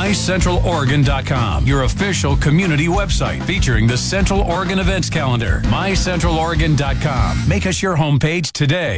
MyCentralOregon.com, your official community website featuring the Central Oregon events calendar. MyCentralOregon.com. Make us your homepage today.